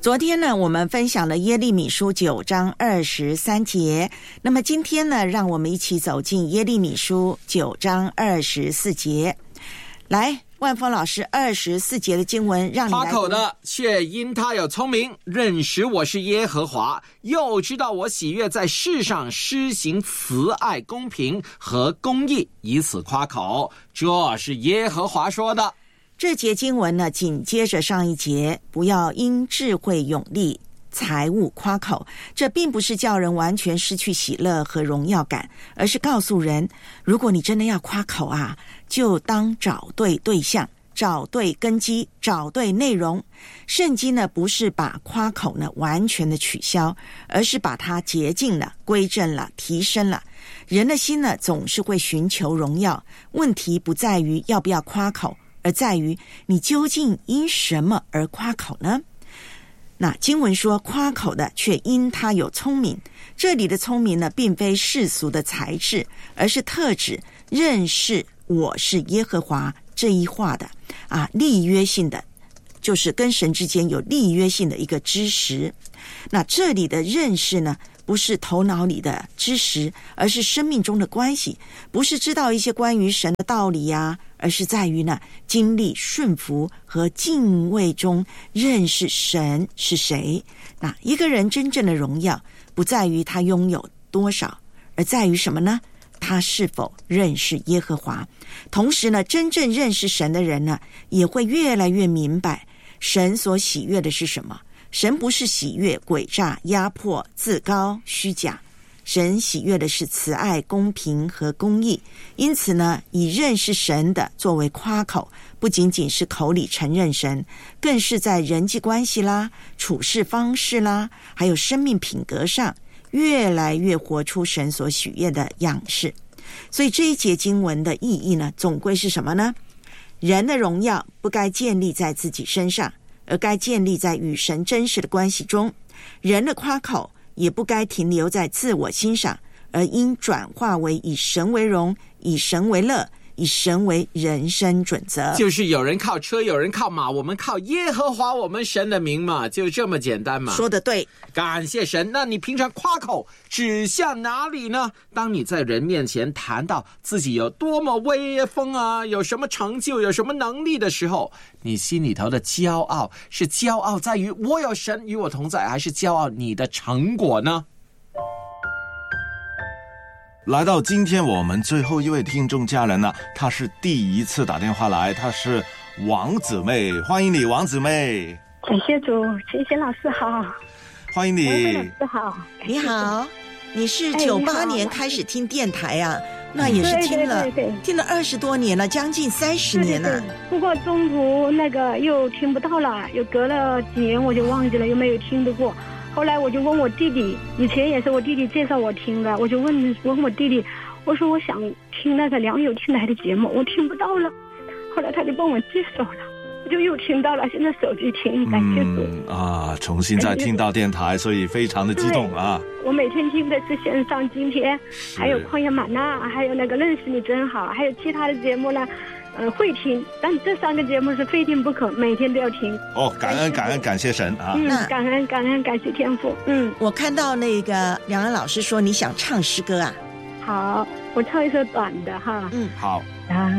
昨天呢，我们分享了耶利米书9章23节。那么今天呢，让我们一起走进耶利米书9章24节。来，万峰老师，24节的经文让你来读。 夸口的却因他有聪明，认识我是耶和华，又知道我喜悦在世上施行慈爱、公平和公义，以此夸口。这是耶和华说的。 这节经文呢，紧接着上一节，不要因智慧、勇力、财物夸口。这并不是叫人完全失去喜乐和荣耀感，而是告诉人，如果你真的要夸口啊，就当找对对象，找对根基，找对内容。圣经呢，不是把夸口呢完全的取消，而是把它洁净了、归正了、提升了。人的心呢，总是会寻求荣耀，问题不在于要不要夸口，而在于你究竟因什么而夸口呢？那经文说，夸口的却因他有聪明。这里的聪明呢，并非世俗的才智，而是特指认识我是耶和华这一话的立约性的，就是跟神之间有立约性的一个知识。那这里的认识呢，不是头脑里的知识，而是生命中的关系，不是知道一些关于神的道理而是在于呢，经历顺服和敬畏中认识神是谁。那一个人真正的荣耀，不在于他拥有多少，而在于什么呢？他是否认识耶和华。同时呢，真正认识神的人呢，也会越来越明白神所喜悦的是什么。神不是喜悦诡诈、压迫、自高、虚假，神喜悦的是慈爱、公平和公义。因此呢，以认识神的作为夸口，不仅仅是口里承认神，更是在人际关系啦、处事方式啦，还有生命品格上，越来越活出神所喜悦的样式。所以这一节经文的意义呢，总归是什么呢？人的荣耀不该建立在自己身上，而该建立在与神真实的关系中。人的夸口也不该停留在自我欣赏，而应转化为以神为荣，以神为乐，以神为人生准则。 就是有人靠车，有人靠马，我们靠耶和华我们神的名嘛，就这么简单嘛。 说得对， 感谢神。那你平常夸口指向哪里呢？当你在人面前谈到自己有多么威风有什么成就，有什么能力的时候，你心里头的骄傲是骄傲在于我有神与我同在，还是骄傲你的成果呢？ 来到今天我们最后一位听众家人呢，他是第一次打电话来，他是王姊妹，欢迎你王姊妹。 感谢主，谢谢老师好。 欢迎你。 老师好。 你好，你是98年开始听电台那也是听了20多年了，将近30年了。 不过中途那个又听不到了，又隔了几年我就忘记了，又没有听得过。后来我就问我弟弟，以前也是我弟弟介绍我听的，我就问我弟弟，我说我想听那个良友电台的节目，我听不到了。后来他就帮我介绍了，我就又听到了，现在手机听，感谢主重新再听到电台，所以非常的激动我每天听的是线上今天，还有旷野吗哪，还有那个认识你真好，还有其他的节目呢会听，但这3个节目是非听不可，每天都要听。 感恩感谢神感恩感谢天父。 我看到那个梁安老师说你想唱诗歌好， 我唱一首短的好。